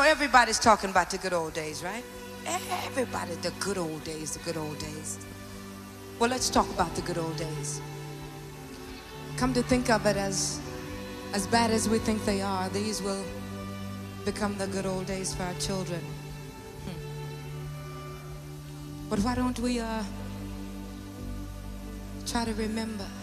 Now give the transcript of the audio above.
everybody's talking about the good old days, right? Everybody, the good old days, the good old days. Well, let's talk about the good old days. Come to think of it, as bad as we think they are, these will become the good old days for our children. But why don't we try to remember